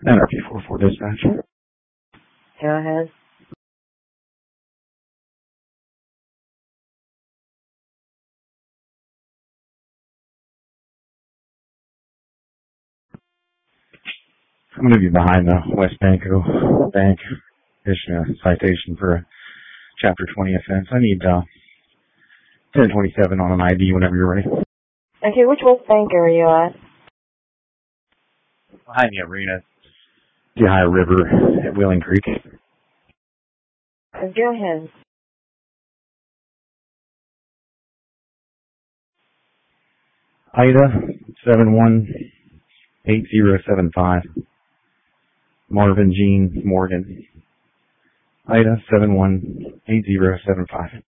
NRP 44 dispatch. Go ahead. I'm going to be behind the West Banco Bank. Issue a citation for a Chapter 20 offense. I need 1027 on an ID whenever you're ready. Okay, which West Bank are you at? Behind the arena, the Ohio River at Wheeling Creek. Go ahead. Ida 718075. Marvin Jean Morgan. Ida 718075.